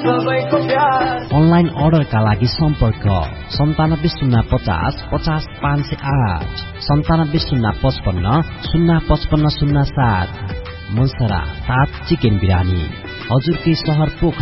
Online अर्डरका लागि सम्पर्क 975050 50508 975055 05507। मुसरा 7 चिकन बिरानी हजुरकै शहर पोखरा